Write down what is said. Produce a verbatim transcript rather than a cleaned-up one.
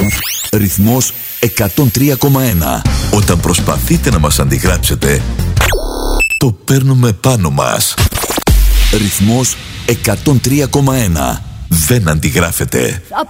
Ρυθμός εκατόν τρία κόμμα ένα. Όταν προσπαθείτε να μας αντιγράψετε, το παίρνουμε πάνω μας. Ρυθμός εκατόν τρία κόμμα ένα. Δεν αντιγράφεται. Θα